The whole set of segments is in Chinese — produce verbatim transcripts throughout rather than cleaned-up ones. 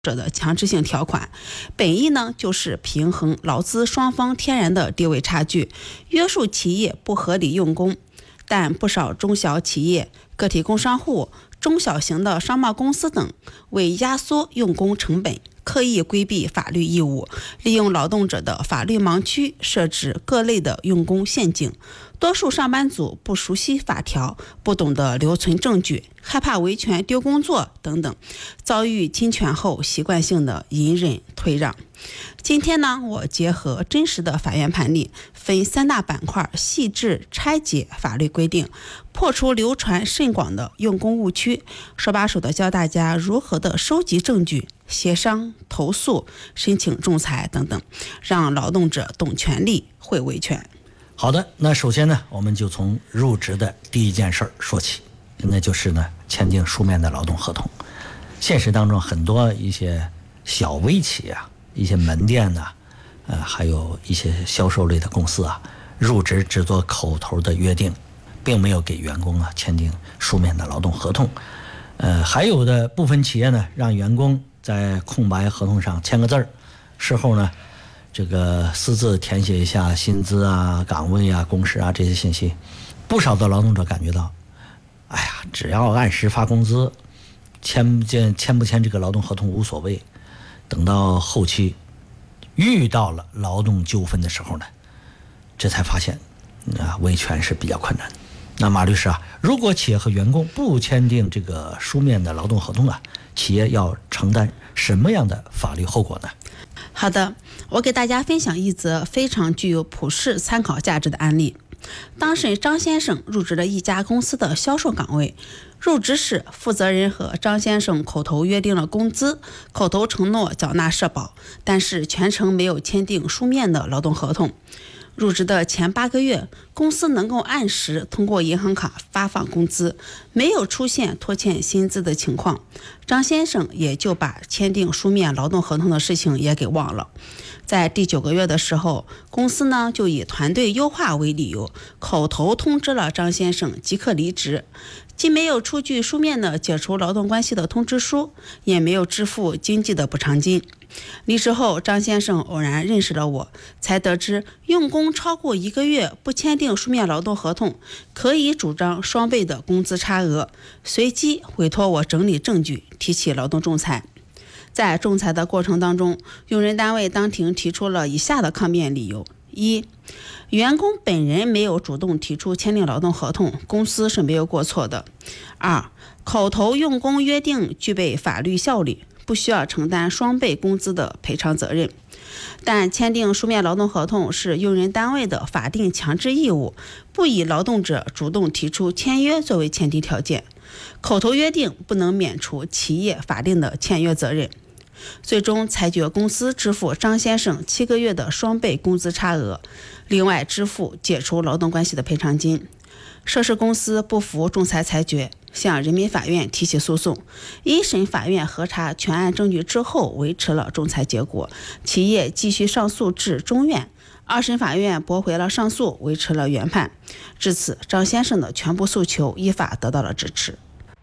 者的强制性条款，本意呢就是平衡劳资双方天然的地位差距，约束企业不合理用工。但不少中小企业、个体工商户、中小型的商贸公司等为压缩用工成本，刻意规避法律义务，利用劳动者的法律盲区设置各类的用工陷阱。多数上班族不熟悉法条，不懂得留存证据，害怕维权丢工作等等，遭遇侵权后习惯性的隐忍退让。今天呢，我结合真实的法院判例，分三大板块细致拆解法律规定，破除流传甚广的用工误区，手把手的教大家如何的收集证据、协商、投诉、申请仲裁等等，让劳动者懂权利、会维权。 好的，那首先呢，我们就从入职的第一件事儿说起，那就是呢，签订书面的劳动合同。现实当中，很多一些小微企业啊，一些门店呐、啊，呃，还有一些销售类的公司啊，入职只做口头的约定，并没有给员工啊签订书面的劳动合同。呃，还有的部分企业呢，让员工在空白合同上签个字儿，事后呢，这个私自填写一下薪资啊、岗位啊、工时啊这些信息。不少的劳动者感觉到，哎呀，只要按时发工资，签不签签不签这个劳动合同无所谓。等到后期遇到了劳动纠纷的时候呢，这才发现啊，维权是比较困难。那马律师啊，如果企业和员工不签订这个书面的劳动合同啊，企业要承担什么样的法律后果呢？ 好的，我给大家分享一则非常具有普世参考价值的案例。当事人张先生入职了一家公司的销售岗位，入职时负责人和张先生口头约定了工资，口头承诺缴纳社保，但是全程没有签订书面的劳动合同。入职的前八个月，公司能够按时通过银行卡发放工资，没有出现拖欠薪资的情况，张先生也就把签订书面劳动合同的事情也给忘了。在第九个月的时候，公司呢就以团队优化为理由，口头通知了张先生即刻离职，既没有出具书面的解除劳动关系的通知书，也没有支付经济的补偿金。离职后，张先生偶然认识了我，才得知用工超过一个月不签订书面劳动合同，可以主张双倍的工资差额，随即委托我整理证据，提起劳动仲裁。在仲裁的过程当中，用人单位当庭提出了以下的抗辩理由：一、员工本人没有主动提出签订劳动合同，公司是没有过错的；二、口头用工约定具备法律效力，不需要承担双倍工资的赔偿责任。但签订书面劳动合同是用人单位的法定强制义务，不以劳动者主动提出签约作为前提条件，口头约定不能免除企业法定的签约责任。最终裁决公司支付张先生七个月的双倍工资差额，另外支付解除劳动关系的赔偿金。涉事公司不服仲裁裁决，向人民法院提起诉讼。一审法院核查全案证据之后，维持了仲裁结果，企业继续上诉至中院。二审法院驳回了上诉，维持了原判。至此，张先生的全部诉求依法得到了支持。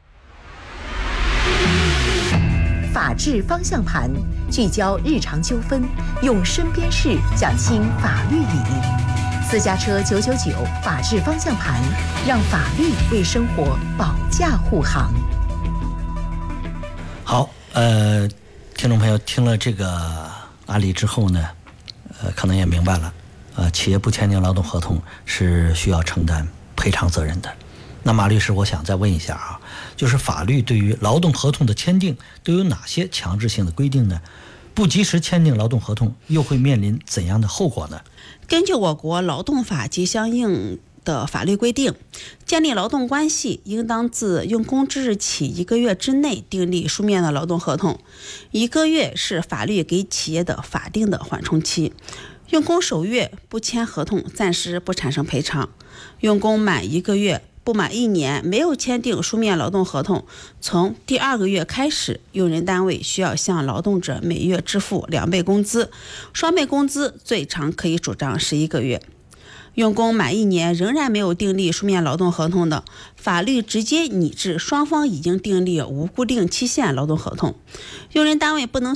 法治方向盘，聚焦日常纠纷，用身边事讲清法律理。私家车九九九法治方向盘，让法律为生活保驾护航。 好，呃，听众朋友听了这个案例之后呢，呃，可能也明白了，呃，企业不签订劳动合同是需要承担赔偿责任的。那马律师，我想再问一下啊，就是法律对于劳动合同的签订都有哪些强制性的规定呢？不及时签订劳动合同又会面临怎样的后果呢？ 根据我国劳动法及相应的法律规定，建立劳动关系应当自用工之日起一个月之内订立书面的劳动合同，一个月是法律给企业的法定的缓冲期。用工首月不签合同，暂时不产生赔偿；用工满一个月不满一年没有签订书面劳动合同，从第二个月开始，用人单位需要向劳动者每月支付两倍工资，双倍工资最长可以主张十一个月。 用工满一年仍然没有订立书面劳动合同的，法律直接拟制双方已经订立无固定期限劳动合同。用人单位不能